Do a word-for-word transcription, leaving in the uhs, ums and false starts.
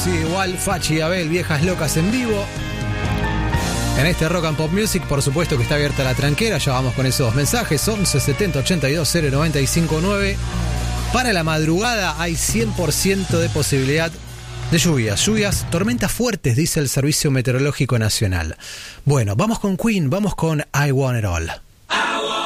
sigue igual. Fachi y Abel, Viejas Locas en vivo. En este Rock and Pop Music, por supuesto que está abierta la tranquera. Ya vamos con esos mensajes. once setenta ochenta y dos cero noventa y cinco nueve. Para la madrugada hay cien por ciento de posibilidad de lluvias. Lluvias, tormentas fuertes, dice el Servicio Meteorológico Nacional. Bueno, vamos con Queen, vamos con I Want It All.